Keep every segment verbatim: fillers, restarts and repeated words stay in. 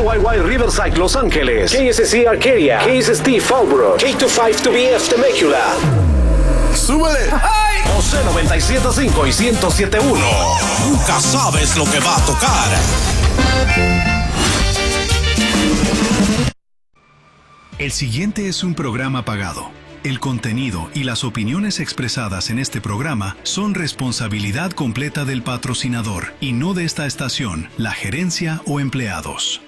Y Y Riverside, Los Ángeles, K S C Arcadia, K S T Fallbrook, K veinticinco two B F Temecula. ¡Súbele! José noventa y siete punto cinco y ciento siete punto uno. Nunca sabes lo que va a tocar. El siguiente es un programa pagado. El contenido y las opiniones expresadas en este programa son responsabilidad completa del patrocinador y no de esta estación, la gerencia o empleados.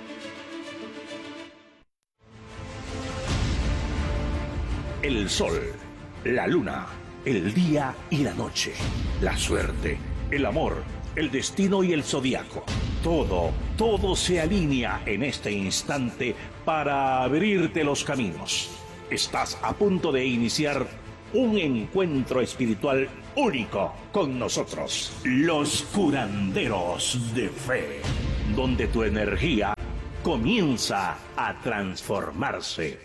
El sol, la luna, el día y la noche, la suerte, el amor, el destino y el zodiaco. Todo, todo se alinea en este instante para abrirte los caminos. Estás a punto de iniciar un encuentro espiritual único con nosotros, los curanderos de fe, donde tu energía comienza a transformarse.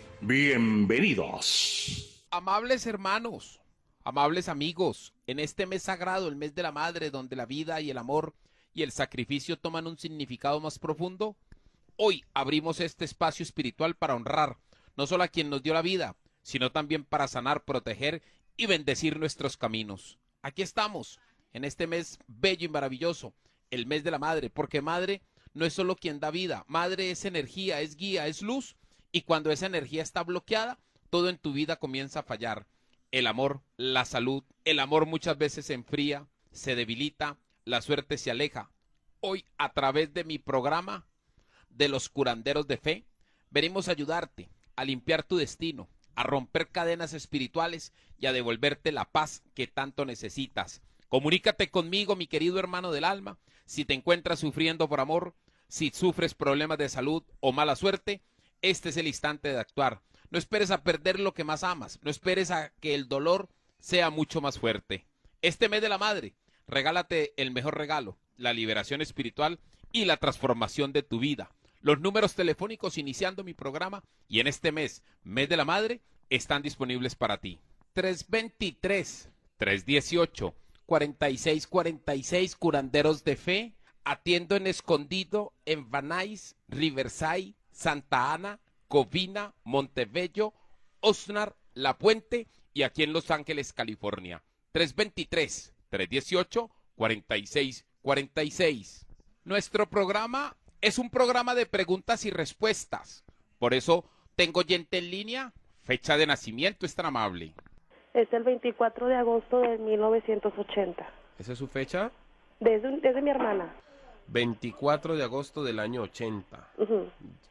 Bienvenidos. Amables hermanos, amables amigos, en este mes sagrado, el mes de la madre, donde la vida y el amor y el sacrificio toman un significado más profundo, hoy abrimos este espacio espiritual para honrar no solo a quien nos dio la vida, sino también para sanar, proteger y bendecir nuestros caminos. Aquí estamos, en este mes bello y maravilloso, el mes de la madre, porque madre no es solo quien da vida, madre es energía, es guía, es luz, y cuando esa energía está bloqueada, todo en tu vida comienza a fallar. El amor, la salud, el amor muchas veces se enfría, se debilita, la suerte se aleja. Hoy, a través de mi programa de los curanderos de fe, venimos a ayudarte a limpiar tu destino, a romper cadenas espirituales y a devolverte la paz que tanto necesitas. Comunícate conmigo, mi querido hermano del alma, si te encuentras sufriendo por amor, si sufres problemas de salud o mala suerte, este es el instante de actuar. No esperes a perder lo que más amas, no esperes a que el dolor sea mucho más fuerte. Este mes de la madre, regálate el mejor regalo, la liberación espiritual y la transformación de tu vida. Los números telefónicos iniciando mi programa y en este mes, mes de la madre, están disponibles para ti. tres dos tres, tres uno ocho, cuatro seis cuatro seis, curanderos de fe. Atiendo en Escondido, en Van Nuys, Riverside, Santa Ana, Covina, Montebello, Oxnard, La Puente y aquí en Los Ángeles, California. tres dos tres, tres uno ocho, cuatro seis cuatro seis. Nuestro programa es un programa de preguntas y respuestas. Por eso tengo gente en línea. Fecha de nacimiento, es tan amable. Es el veinticuatro de agosto de mil novecientos ochenta. ¿Esa es su fecha? Desde, desde mi hermana. veinticuatro de agosto del año ochenta. Uh-huh.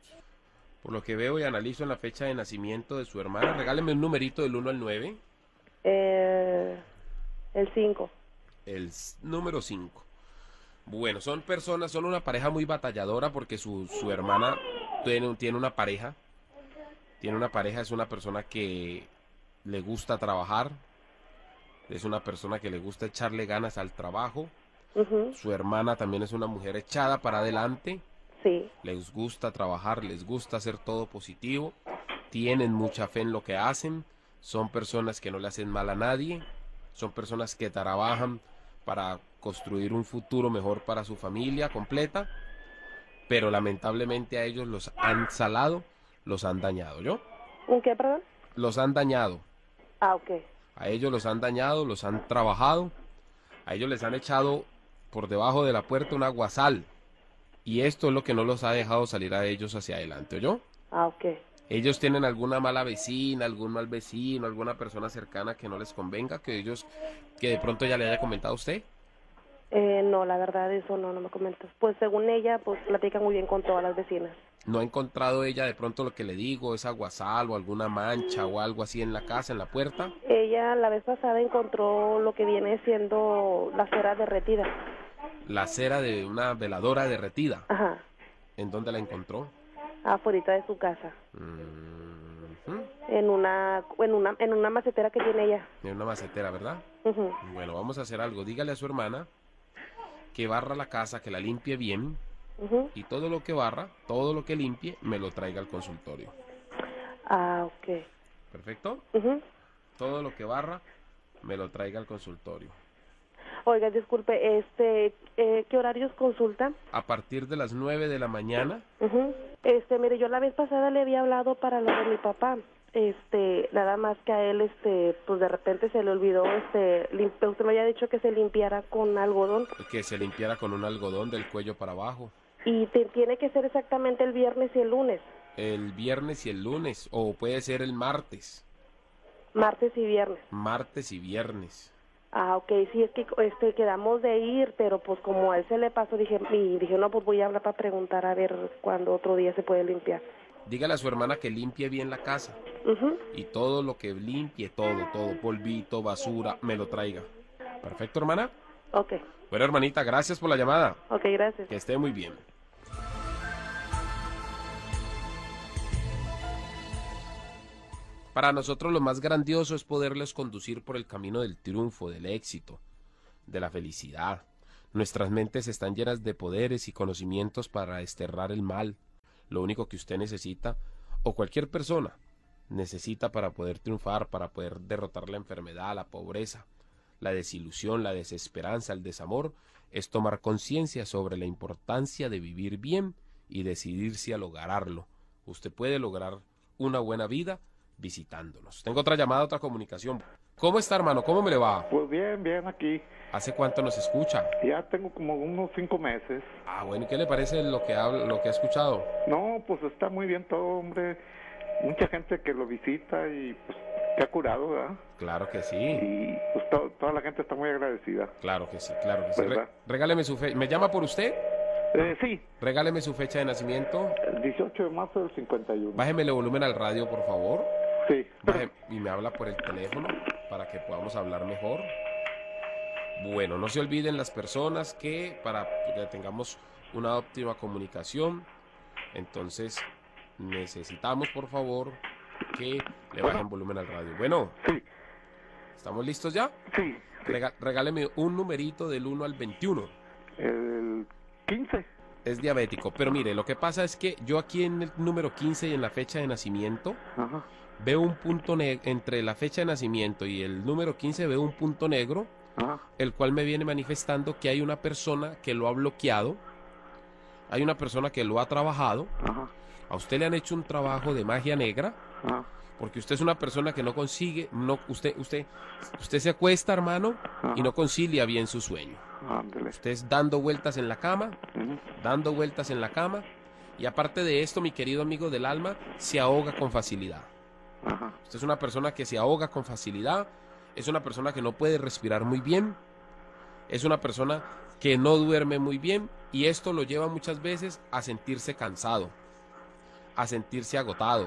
Por lo que veo y analizo en la fecha de nacimiento de su hermana, regáleme un numerito del uno al nueve. Eh, el cinco. El s- número cinco. Bueno, son personas, son una pareja muy batalladora porque su, su hermana tiene, tiene una pareja. Tiene una pareja, es una persona que le gusta trabajar. Es una persona que le gusta echarle ganas al trabajo. Uh-huh. Su hermana también es una mujer echada para adelante. Sí. Les gusta trabajar, les gusta hacer todo positivo. Tienen mucha fe en lo que hacen. Son personas que no le hacen mal a nadie. Son personas que trabajan para construir un futuro mejor para su familia completa. Pero lamentablemente a ellos los han salado, los han dañado, ¿yo? ¿Un qué, perdón? Los han dañado. Ah, ok. A ellos los han dañado, los han trabajado. A ellos les han echado por debajo de la puerta un aguasal. Y esto es lo que no los ha dejado salir a ellos hacia adelante, ¿oyó? Ah, ok. Ellos tienen alguna mala vecina, algún mal vecino, alguna persona cercana que no les convenga, que ellos, que de pronto ya le haya comentado a usted. Eh, no, la verdad, eso no, no me comentas. Pues según ella, pues platica muy bien con todas las vecinas. ¿No ha encontrado ella de pronto lo que le digo, esa aguasal o alguna mancha o algo así en la casa, en la puerta? Ella la vez pasada encontró lo que viene siendo la cera derretida. La cera de una veladora derretida. Ajá. ¿En dónde la encontró? Afuera de su casa. Mm-hmm. En una, en una, en una macetera que tiene ella. En una macetera, ¿verdad? Uh-huh. Bueno, vamos a hacer algo. Dígale a su hermana que barra la casa, que la limpie bien. Uh-huh. Y todo lo que barra, todo lo que limpie, me lo traiga al consultorio. Ah, ok. ¿Perfecto? Uh-huh. Todo lo que barra, me lo traiga al consultorio. Oiga, disculpe, este, eh, ¿qué horarios consulta? A partir de las nueve de la mañana. Uh-huh. Este, mire, yo la vez pasada le había hablado para lo de mi papá. Este, nada más que a él, este, pues de repente se le olvidó, este, limpi- usted me había dicho que se limpiara con algodón. Que se limpiara con un algodón del cuello para abajo. Y te, tiene que ser exactamente el viernes y el lunes. El viernes y el lunes, o puede ser el martes. Martes y viernes. Martes y viernes. Ah, ok, sí, es que este, quedamos de ir, pero pues como a él se le pasó, dije, y dije, no, pues voy a hablar para preguntar a ver cuándo otro día se puede limpiar. Dígale a su hermana que limpie bien la casa. Uh-huh. Y todo lo que limpie, todo, todo, polvito, basura, me lo traiga. Perfecto, hermana. Ok. Bueno, hermanita, gracias por la llamada. Ok, gracias. Que esté muy bien. Para nosotros lo más grandioso es poderles conducir por el camino del triunfo, del éxito, de la felicidad. Nuestras mentes están llenas de poderes y conocimientos para desterrar el mal. Lo único que usted necesita, o cualquier persona, necesita para poder triunfar, para poder derrotar la enfermedad, la pobreza, la desilusión, la desesperanza, el desamor, es tomar conciencia sobre la importancia de vivir bien y decidirse a lograrlo. Usted puede lograr una buena vida visitándonos. Tengo otra llamada, otra comunicación. ¿Cómo está, hermano? ¿Cómo me le va? Pues bien, bien aquí. ¿Hace cuánto nos escucha? Ya tengo como unos cinco meses. Ah, bueno, ¿y qué le parece lo que habla, lo que ha escuchado? No, pues está muy bien todo, hombre. Mucha gente que lo visita y pues te ha curado, ¿verdad? Claro que sí. Y pues to toda la gente está muy agradecida. Claro que sí, claro que sí. ¿Verdad? Re regáleme su fecha. ¿Me llama por usted? Eh, sí. Regáleme su fecha de nacimiento. El dieciocho de marzo del cincuenta y uno. Bájeme el volumen al radio, por favor. Sí. Baje, y me habla por el teléfono para que podamos hablar mejor. Bueno, no se olviden las personas que para que tengamos una óptima comunicación, entonces necesitamos por favor que le bajen volumen al radio. Bueno, sí. ¿Estamos listos ya? Sí. sí. Rega regáleme un numerito del uno al veintiuno. El quince. Es diabético, pero mire, lo que pasa es que yo aquí en el número quince y en la fecha de nacimiento, Ajá. veo un punto negro, entre la fecha de nacimiento y el número quince veo un punto negro, Ajá. el cual me viene manifestando que hay una persona que lo ha bloqueado, hay una persona que lo ha trabajado. Ajá. A usted le han hecho un trabajo de magia negra, Ajá. porque usted es una persona que no consigue, no, usted, usted, usted se acuesta, hermano, Ajá. y no concilia bien su sueño. Ándale. Usted es dando vueltas en la cama, Uh-huh. dando vueltas en la cama, y aparte de esto, mi querido amigo del alma, se ahoga con facilidad. Ajá. Usted es una persona que se ahoga con facilidad, es una persona que no puede respirar muy bien, es una persona que no duerme muy bien, y esto lo lleva muchas veces a sentirse cansado, a sentirse agotado,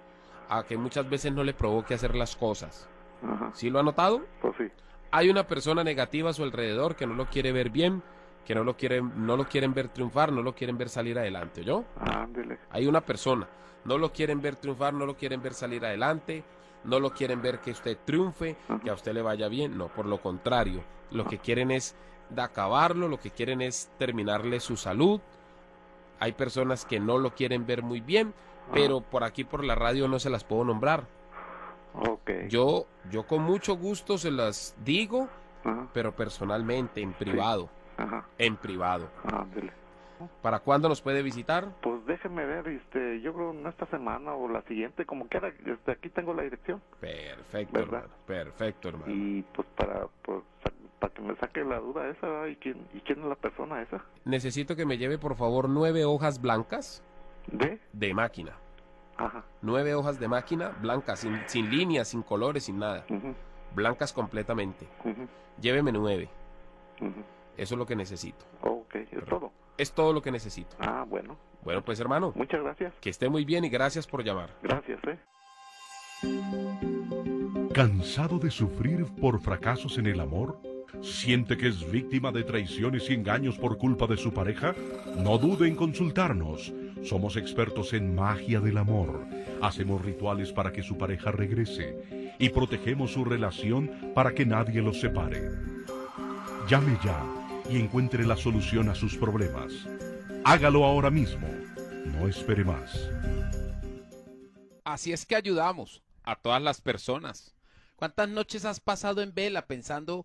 a que muchas veces no le provoque hacer las cosas. Ajá. ¿Sí lo ha notado? Pues sí. Hay una persona negativa a su alrededor que no lo quiere ver bien, que no lo quieren, no lo quieren ver triunfar, no lo quieren ver salir adelante, ¿oyó? Ándale. Hay una persona, no lo quieren ver triunfar, no lo quieren ver salir adelante, no lo quieren ver que usted triunfe, Ajá. que a usted le vaya bien, no, por lo contrario, lo que quieren es de acabarlo, lo que quieren es terminarle su salud. Hay personas que no lo quieren ver muy bien, pero por aquí por la radio no se las puedo nombrar. Okay. Yo, yo con mucho gusto se las digo, Ajá. pero personalmente, en privado, Ajá. en privado. Ándale. ¿Para cuándo nos puede visitar? Pues déjeme ver, este, yo creo en esta semana o la siguiente, como quiera, este, aquí tengo la dirección. Perfecto, ¿Verdad? hermano, perfecto, hermano. Y pues para, pues, sa- para que me saque la duda esa, ¿verdad? ¿Y quién, y quién es la persona esa? Necesito que me lleve por favor nueve hojas blancas ¿De? de máquina. Ajá. Nueve hojas de máquina blancas, sin, sin líneas, sin colores, sin nada. Uh-huh. Blancas completamente. Uh-huh. Lléveme nueve. Uh-huh. Eso es lo que necesito. Ok, es todo. Es todo lo que necesito. Ah, bueno. Bueno, pues hermano, Muchas gracias. que esté muy bien y gracias por llamar. Gracias, eh. ¿Cansado de sufrir por fracasos en el amor? ¿Siente que es víctima de traiciones y engaños por culpa de su pareja? No dude en consultarnos. Somos expertos en magia del amor. Hacemos rituales para que su pareja regrese y protegemos su relación para que nadie los separe. Llame ya y encuentre la solución a sus problemas. Hágalo ahora mismo. No espere más. Así es que ayudamos a todas las personas. ¿Cuántas noches has pasado en vela pensando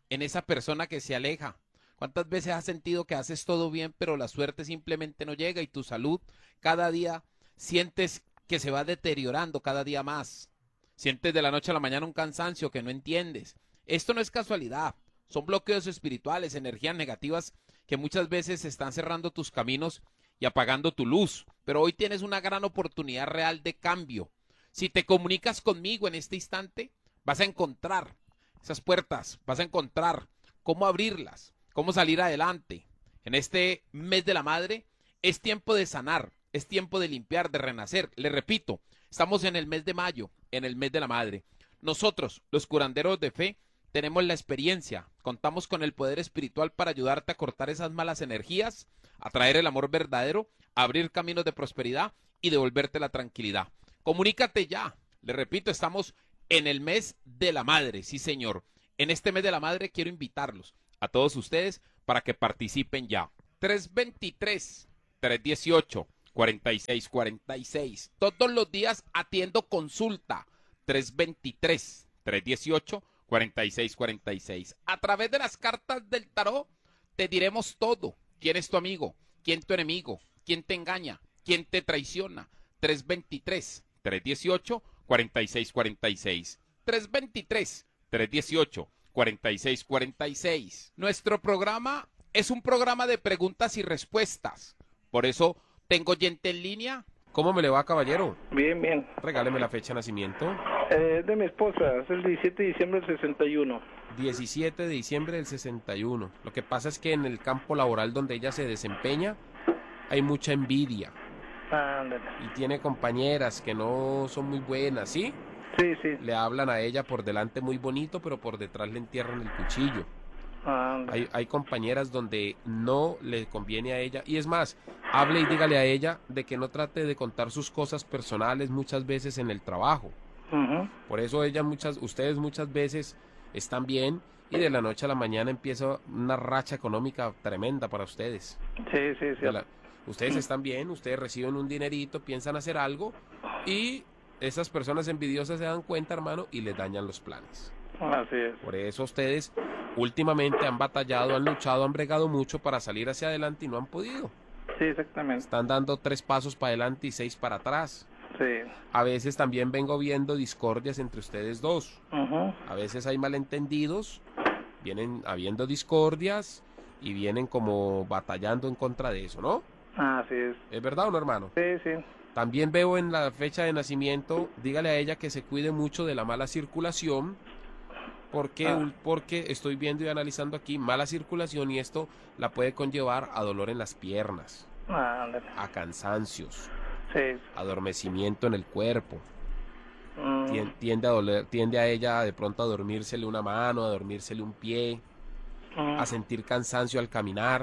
en esa persona que se aleja. ¿Cuántas veces has sentido que haces todo bien, pero la suerte simplemente no llega y tu salud cada día sientes que se va deteriorando cada día más? Sientes de la noche a la mañana un cansancio que no entiendes. Esto no es casualidad, son bloqueos espirituales, energías negativas que muchas veces están cerrando tus caminos y apagando tu luz. Pero hoy tienes una gran oportunidad real de cambio. Si te comunicas conmigo en este instante, vas a encontrar esas puertas, vas a encontrar cómo abrirlas, cómo salir adelante. En este mes de la madre es tiempo de sanar, es tiempo de limpiar, de renacer. Le repito, estamos en el mes de mayo, en el mes de la madre. Nosotros, los curanderos de fe, tenemos la experiencia, contamos con el poder espiritual para ayudarte a cortar esas malas energías, a traer el amor verdadero, a abrir caminos de prosperidad y devolverte la tranquilidad. Comunícate ya. Le repito, estamos en el mes de la madre, sí señor. En este mes de la madre quiero invitarlos a todos ustedes para que participen ya. tres veintitrés, tres dieciocho, cuarenta y seis cuarenta y seis. Todos los días atiendo consulta. tres veintitrés, tres dieciocho, cuarenta y seis cuarenta y seis. A través de las cartas del tarot te diremos todo. ¿Quién es tu amigo? ¿Quién tu enemigo? ¿Quién te engaña? ¿Quién te traiciona? tres veintitrés, tres dieciocho, cuarenta y seis cuarenta y seis. tres veintitrés, tres dieciocho, cuarenta y seis cuarenta y seis. Nuestro programa es un programa de preguntas y respuestas. Por eso tengo gente en línea. ¿Cómo me le va, caballero? Bien, bien. Regáleme la fecha de nacimiento. Eh, de mi esposa, es el diecisiete de diciembre del sesenta y uno. diecisiete de diciembre del sesenta y uno. Lo que pasa es que en el campo laboral donde ella se desempeña hay mucha envidia. Ándale. Y tiene compañeras que no son muy buenas, ¿sí? Sí, sí. Le hablan a ella por delante muy bonito, pero por detrás le entierran el cuchillo. Ándale. Hay, hay compañeras donde no le conviene a ella. Y es más, hable y dígale a ella de que no trate de contar sus cosas personales muchas veces en el trabajo. Uh-huh. Por eso ella muchas, ustedes muchas veces están bien y de la noche a la mañana empieza una racha económica tremenda para ustedes. Sí, sí, sí. De la- ustedes están bien, ustedes reciben un dinerito, piensan hacer algo y esas personas envidiosas se dan cuenta, hermano, y les dañan los planes. Así es. Por eso ustedes últimamente han batallado, han luchado, han bregado mucho para salir hacia adelante y no han podido. Sí, exactamente. Están dando tres pasos para adelante y seis para atrás. Sí. A veces también vengo viendo discordias entre ustedes dos. Uh-huh. A veces hay malentendidos, vienen habiendo discordias y vienen como batallando en contra de eso, ¿no? Así es. ¿Es verdad o no, hermano? Sí, sí. También veo en la fecha de nacimiento, dígale a ella que se cuide mucho de la mala circulación, porque, Ah. porque estoy viendo y analizando aquí mala circulación y esto la puede conllevar a dolor en las piernas, Ándale. a cansancios, Sí. adormecimiento en el cuerpo. Mm. Tien- Tiende a doler, tiende a ella de pronto a dormírsele una mano, a dormírsele un pie, Mm. a sentir cansancio al caminar.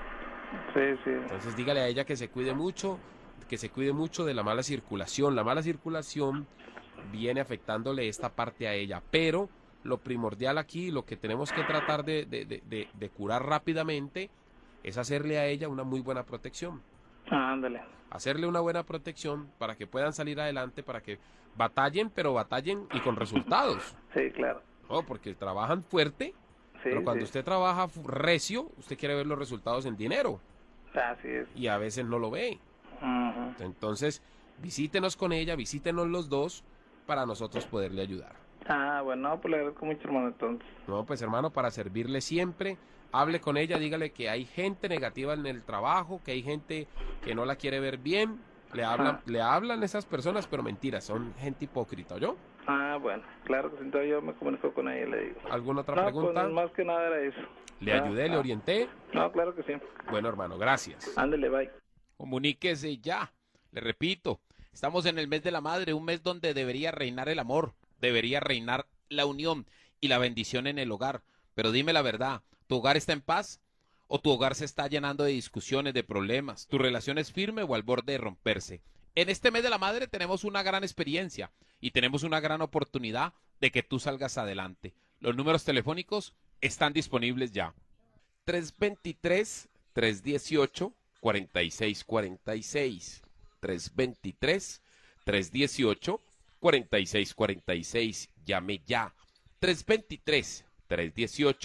Sí, sí. Entonces dígale a ella que se cuide mucho, que se cuide mucho de la mala circulación. La mala circulación viene afectándole esta parte a ella, pero lo primordial aquí, lo que tenemos que tratar de, de, de, de, de curar rápidamente es hacerle a ella una muy buena protección. Ándale. Hacerle una buena protección para que puedan salir adelante, para que batallen, pero batallen y con resultados. Sí, claro. No, porque trabajan fuerte, Sí, pero cuando sí. usted trabaja fu- recio, usted quiere ver los resultados en dinero Así es. y a veces no lo ve. Ujú. Entonces, visítenos con ella, visítenos los dos para nosotros poderle ayudar. Ah, bueno, no, pues le agradezco mucho, hermano, entonces. No, pues hermano, para servirle siempre, hable con ella, dígale que hay gente negativa en el trabajo, que hay gente que no la quiere ver bien, le hablan, Ah. le hablan esas personas, pero mentiras, son gente hipócrita, ¿yo? Ah, bueno, claro que sí, entonces yo me comunico con ella y le digo. ¿Alguna otra No, pregunta? pues más que nada era eso. ¿Le Ah, ayudé, le ah. orienté? No, claro que sí. Bueno, hermano, gracias. Ándele, bye. Comuníquese ya. Le repito, estamos en el mes de la madre, un mes donde debería reinar el amor, debería reinar la unión y la bendición en el hogar. Pero dime la verdad, ¿tu hogar está en paz? ¿O tu hogar se está llenando de discusiones, de problemas? ¿Tu relación es firme o al borde de romperse? En este mes de la madre tenemos una gran experiencia y tenemos una gran oportunidad de que tú salgas adelante. Los números telefónicos están disponibles ya. tres veintitrés, tres dieciocho, cuarenta y seis cuarenta y seis. tres veintitrés, tres dieciocho, cuarenta y seis cuarenta y seis. Llame ya. tres veintitrés, tres dieciocho,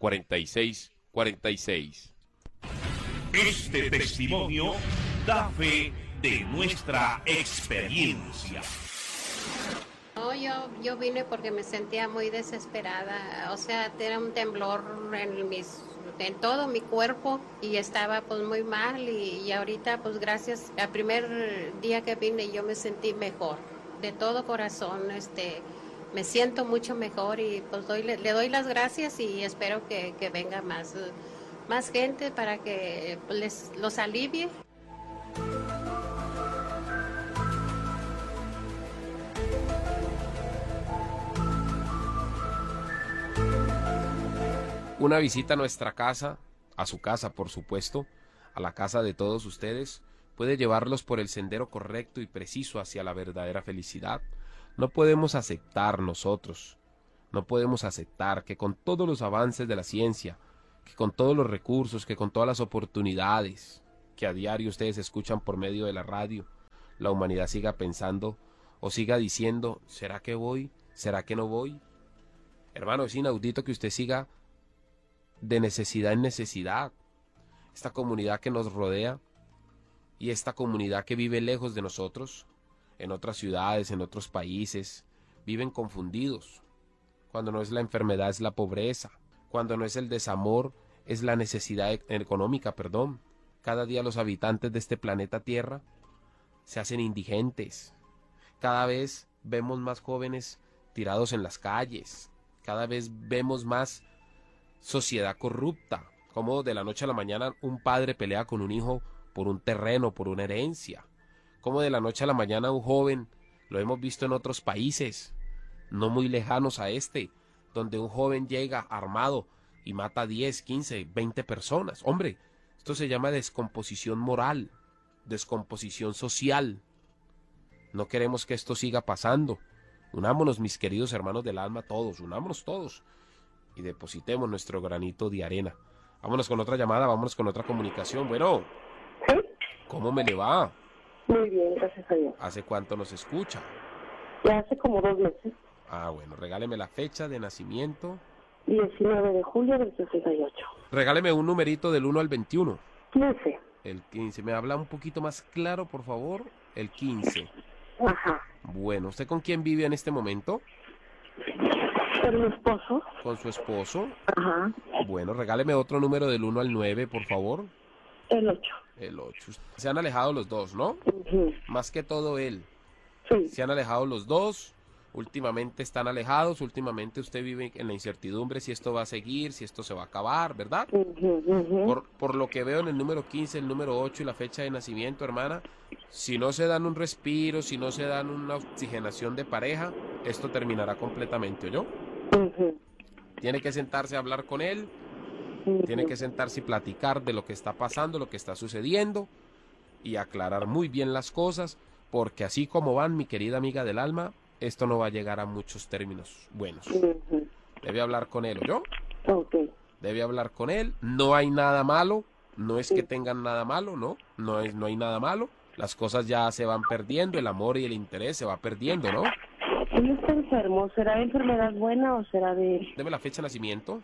cuarenta y seis cuarenta y seis. Este testimonio da fe de nuestra experiencia. No, yo, yo vine porque me sentía muy desesperada, o sea, era un temblor en, mis, en todo mi cuerpo y estaba pues muy mal y, y ahorita pues gracias al primer día que vine yo me sentí mejor, de todo corazón, este, me siento mucho mejor y pues doy, le, le doy las gracias y espero que, que venga más, más gente para que pues, les, los alivie. Una visita a nuestra casa, a su casa por supuesto, a la casa de todos ustedes, puede llevarlos por el sendero correcto y preciso hacia la verdadera felicidad. No podemos aceptar nosotros, no podemos aceptar que con todos los avances de la ciencia, que con todos los recursos, que con todas las oportunidades que a diario ustedes escuchan por medio de la radio, la humanidad siga pensando o siga diciendo, ¿será que voy? ¿Será que no voy? Hermano, es inaudito que usted siga de necesidad en necesidad. Esta comunidad que nos rodea y esta comunidad que vive lejos de nosotros, en otras ciudades, en otros países, viven confundidos. Cuando no es la enfermedad es la pobreza, cuando no es el desamor es la necesidad económica, perdón. Cada día los habitantes de este planeta Tierra se hacen indigentes. Cada vez vemos más jóvenes tirados en las calles, cada vez vemos más sociedad corrupta, como de la noche a la mañana un padre pelea con un hijo por un terreno, por una herencia, como de la noche a la mañana un joven, lo hemos visto en otros países, no muy lejanos a este, donde un joven llega armado y mata diez, quince, veinte personas. Hombre, esto se llama descomposición moral, descomposición social. No queremos que esto siga pasando. Unámonos, mis queridos hermanos del alma, todos, unámonos todos y depositemos nuestro granito de arena. Vámonos con otra llamada, vámonos con otra comunicación. Bueno, ¿sí? ¿Cómo me le va? Muy bien, gracias a Dios. ¿Hace cuánto nos escucha? Ya hace como dos meses. Ah, bueno, regáleme la fecha de nacimiento. diecinueve de julio del sesenta y ocho. Regáleme un numerito del uno al veintiuno. quince. El quince. ¿Me habla un poquito más claro, por favor? El quince. Ajá. Bueno, ¿usted con quién vive en este momento? Con mi esposo. ¿Con su esposo? Ajá. Bueno, regáleme otro número del uno al nueve, por favor. El ocho. El ocho. Se han alejado los dos, ¿no? Uh-huh. Más que todo él. Sí. Se han alejado los dos. Últimamente están alejados. Últimamente usted vive en la incertidumbre si esto va a seguir, si esto se va a acabar, ¿verdad? Uh-huh, uh-huh. Por, por lo que veo en el número quince, el número ocho y la fecha de nacimiento, hermana, si no se dan un respiro, si no se dan una oxigenación de pareja, esto terminará completamente, ¿oyó? Uh-huh. Tiene que sentarse a hablar con él, uh-huh. Tiene que sentarse y platicar de lo que está pasando, lo que está sucediendo y aclarar muy bien las cosas, porque así como van, mi querida amiga del alma, esto no va a llegar a muchos términos buenos. Uh-huh. Debe hablar con él, ¿oyó? Ok. Debe hablar con él, no hay nada malo, no es que tengan nada malo, no, no, es, no hay nada malo, las cosas ya se van perdiendo, el amor y el interés se va perdiendo, ¿no? Él está enfermo, ¿será enfermedad buena o será de...? Deme la fecha de nacimiento.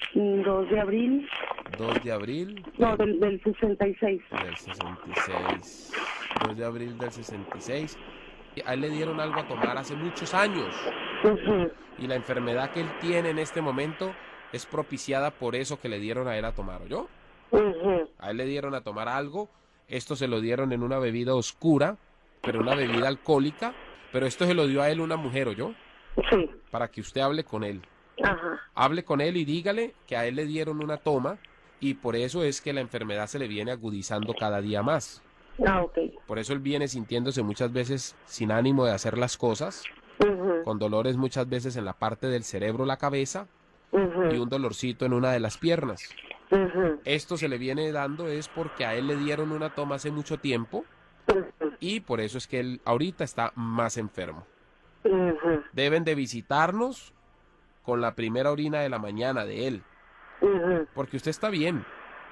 dos de abril. dos de abril. No, del, del sesenta y seis. Del sesenta y seis. dos de abril del sesenta y seis. A él le dieron algo a tomar hace muchos años. Uh-huh. Y la enfermedad que él tiene en este momento es propiciada por eso que le dieron a él a tomar, ¿oyó? Uh-huh. A él le dieron a tomar algo, esto se lo dieron en una bebida oscura, pero una bebida alcohólica, pero esto se lo dio a él una mujer, ¿oyó? Sí. Para que usted hable con él. Ajá. Hable con él y dígale que a él le dieron una toma y por eso es que la enfermedad se le viene agudizando cada día más. Ah, ok. Por eso él viene sintiéndose muchas veces sin ánimo de hacer las cosas, Uh-huh. con dolores muchas veces en la parte del cerebro, la cabeza, Uh-huh. y un dolorcito en una de las piernas. Uh-huh. Esto se le viene dando es porque a él le dieron una toma hace mucho tiempo Uh-huh. y por eso es que él ahorita está más enfermo. Uh-huh. Deben de visitarnos con la primera orina de la mañana de él, Uh-huh. porque usted está bien.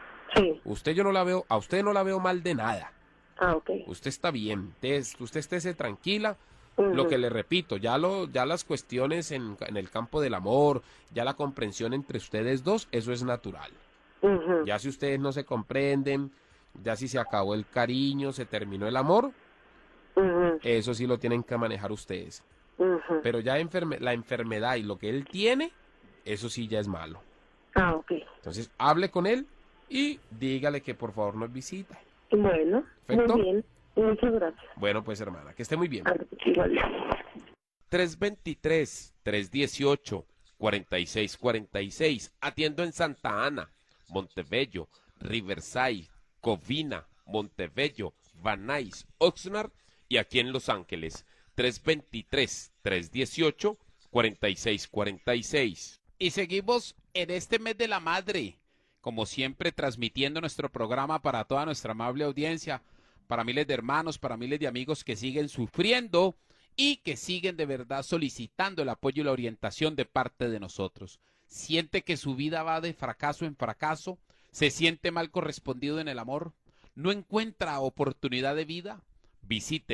Sí. Usted yo no la veo, a usted no la veo mal de nada. Ah, ok. Usted está bien, usted, usted estése tranquila, Uh-huh. Lo que le repito, ya lo, ya las cuestiones en, en el campo del amor, ya la comprensión entre ustedes dos, eso es natural. Uh-huh. Ya si ustedes no se comprenden, ya si se acabó el cariño, se terminó el amor, uh-huh. eso sí lo tienen que manejar ustedes. Uh-huh. Pero ya enferme, la enfermedad y lo que él tiene, eso sí ya es malo. Ah, ok. Entonces, hable con él y dígale que por favor nos visite. Bueno, ¿Perfecto? muy bien. Muchas gracias. Bueno, pues hermana, que esté muy bien. Igual. tres veintitrés, tres dieciocho, cuarenta y seis cuarenta y seis. Atiendo en Santa Ana, Montebello, Riverside, Covina, Montebello, Van Nuys, Oxnard y aquí en Los Ángeles. tres veintitrés, tres dieciocho, cuarenta y seis cuarenta y seis. Y seguimos en este mes de la madre, como siempre transmitiendo nuestro programa para toda nuestra amable audiencia, para miles de hermanos, para miles de amigos que siguen sufriendo y que siguen de verdad solicitando el apoyo y la orientación de parte de nosotros. Siente que su vida va de fracaso en fracaso, se siente mal correspondido en el amor, no encuentra oportunidad de vida, visite